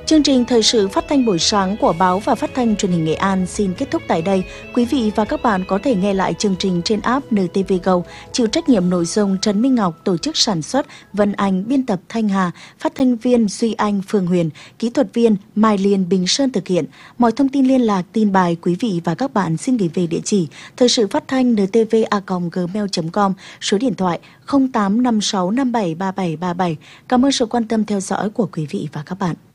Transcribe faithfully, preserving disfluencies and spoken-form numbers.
Chương trình thời sự phát thanh buổi sáng của báo và phát thanh truyền hình Nghệ An xin kết thúc tại đây. Quý vị và các bạn có thể nghe lại chương trình trên app en tê vê Go, chịu trách nhiệm nội dung Trần Minh Ngọc, tổ chức sản xuất Vân Anh, biên tập Thanh Hà, phát thanh viên Duy Anh, Phương Huyền, kỹ thuật viên Mai Liên, Bình Sơn thực hiện. Mọi thông tin liên lạc, tin bài quý vị và các bạn xin gửi về địa chỉ thời sự phát thanh en tê vê a còng gmail chấm com, số điện thoại không tám năm sáu năm bảy ba bảy ba bảy. Cảm ơn sự quan tâm theo dõi của quý vị và các bạn.